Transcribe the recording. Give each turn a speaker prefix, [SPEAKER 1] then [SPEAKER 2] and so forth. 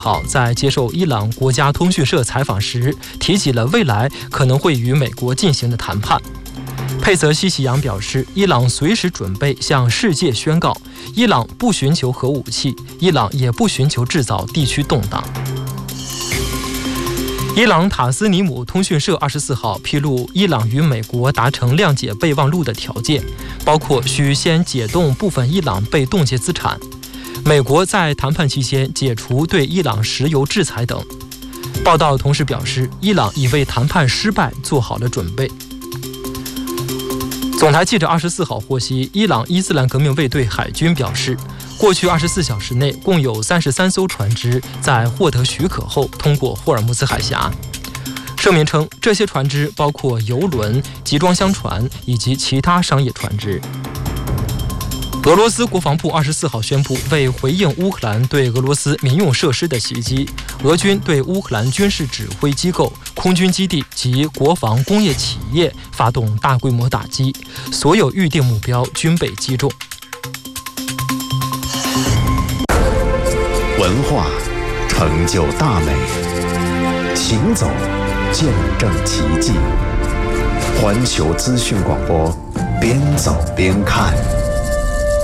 [SPEAKER 1] 号在接受伊朗国家通讯社采访时，提及了未来可能会与美国进行的谈判。佩泽西奇扬表示，伊朗随时准备向世界宣告，伊朗不寻求核武器，伊朗也不寻求制造地区动荡。伊朗塔斯尼姆通讯社24号披露，伊朗与美国达成谅解备忘录的条件，包括需先解冻部分伊朗被冻结资产，美国在谈判期间解除对伊朗石油制裁等。报道同时表示，伊朗已为谈判失败做好了准备。总台记者24号获悉，伊朗伊斯兰革命卫队海军表示，过去24小时内共有33艘船只在获得许可后通过霍尔木兹海峡。声明称，这些船只包括油轮、集装箱船以及其他商业船只。俄罗斯国防部24号宣布，为回应乌克兰对俄罗斯民用设施的袭击，俄军对乌克兰军事指挥机构、空军基地及国防工业企业发动大规模打击，所有预定目标均被击中。
[SPEAKER 2] 文化成就大美，行走见证奇迹。环球资讯广播，边走边看。